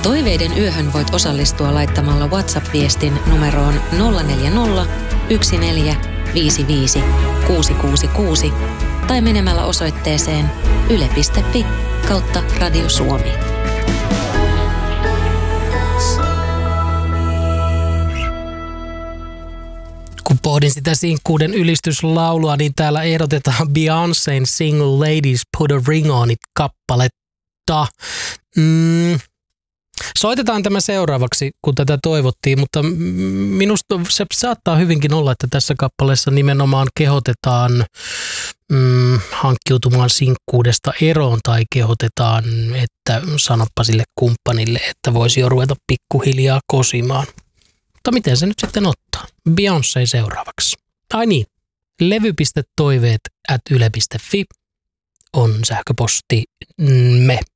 Toiveiden yöhön voit osallistua laittamalla WhatsApp-viestin numeroon 040 1455 666 tai menemällä osoitteeseen yle.fi/Radio Suomi. Kun pohdin sitä sinkkuuden ylistyslaulua, niin täällä ehdotetaan Beyoncén Single Ladies Put a Ring on It -kappaletta. Soitetaan tämä seuraavaksi, kun tätä toivottiin, mutta minusta se saattaa hyvinkin olla, että tässä kappaleessa nimenomaan kehotetaan hankkiutumaan sinkkuudesta eroon tai kehotetaan, että sanoppa sille kumppanille, että voisi jo ruveta pikkuhiljaa kosimaan. Mutta miten se nyt sitten ottaa? Beyoncé seuraavaksi. Ai niin, levy.toiveet@yle.fi on sähköpostimme.